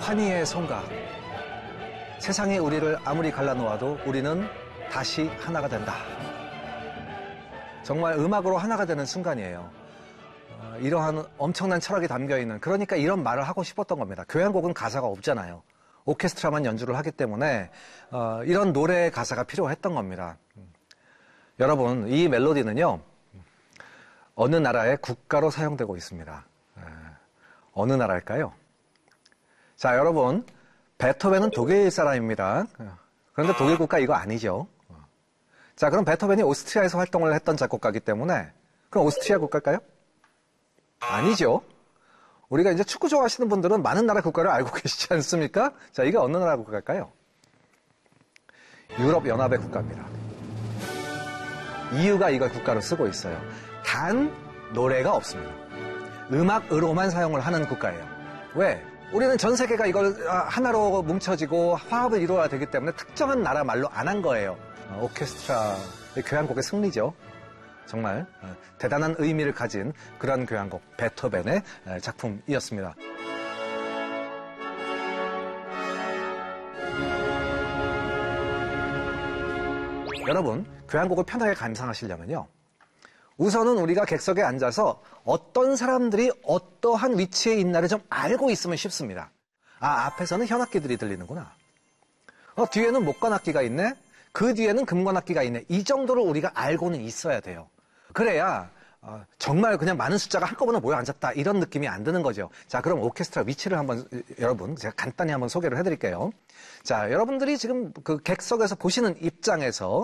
환희의 성가. 세상이 우리를 아무리 갈라놓아도 우리는 다시 하나가 된다. 정말 음악으로 하나가 되는 순간이에요. 이러한 엄청난 철학이 담겨있는, 그러니까 이런 말을 하고 싶었던 겁니다. 교향곡은 가사가 없잖아요. 오케스트라만 연주를 하기 때문에 이런 노래의 가사가 필요했던 겁니다. 여러분, 이 멜로디는요, 어느 나라의 국가로 사용되고 있습니다. 어느 나라일까요? 자, 여러분, 베토벤은 독일 사람입니다. 그런데 독일 국가 이거 아니죠. 자, 그럼 베토벤이 오스트리아에서 활동을 했던 작곡가이기 때문에, 그럼 오스트리아 국가일까요? 아니죠. 우리가 이제 축구 좋아하시는 분들은 많은 나라 국가를 알고 계시지 않습니까? 자, 이게 어느 나라 국가일까요? 유럽연합의 국가입니다. EU가 이걸 국가로 쓰고 있어요. 단 노래가 없습니다. 음악으로만 사용을 하는 국가예요. 왜? 우리는 전 세계가 이걸 하나로 뭉쳐지고 화합을 이루어야 되기 때문에 특정한 나라 말로 안 한 거예요. 오케스트라의 교향곡의 승리죠. 정말 대단한 의미를 가진 그런 교향곡, 베토벤의 작품이었습니다. 여러분, 교향곡을 편하게 감상하시려면요, 우선은 우리가 객석에 앉아서 어떤 사람들이 어떠한 위치에 있나를 좀 알고 있으면 쉽습니다. 아, 앞에서는 현악기들이 들리는구나. 뒤에는 목관악기가 있네. 그 뒤에는 금관악기가 있네. 이 정도를 우리가 알고는 있어야 돼요. 그래야 정말 그냥 많은 숫자가 한꺼번에 모여 앉았다 이런 느낌이 안 드는 거죠. 자, 그럼 오케스트라 위치를 한번 여러분 제가 간단히 한번 소개를 해드릴게요. 자, 여러분들이 지금 그 객석에서 보시는 입장에서